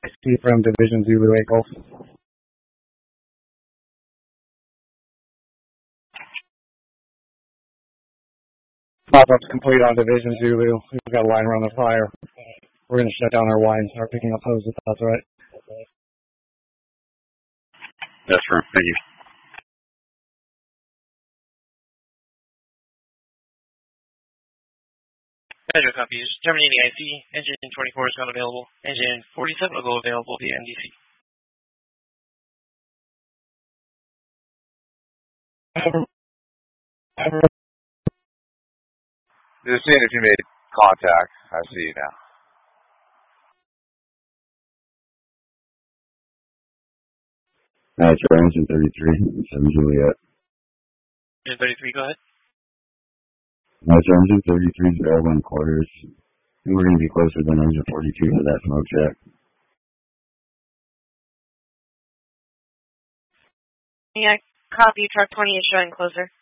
See from Division Zulu 8 Golf. Pop-up's complete on Division Zulu. We've got a line around the fire. We're going to shut down our Y and start picking up hose if that's all right. That's right. Thank you. Pedro copies. Terminating IC. Engine 24 is not available. Engine 47 will go available via MDC. Just seeing if you made contact. I see you now. That's right, engine 33, 7 Juliet. Engine 33, go ahead. That's right, engine 33 is available in quarters. And we're going to be closer than engine 42 for that smoke check. Yeah, copy. Truck 20 is showing closer.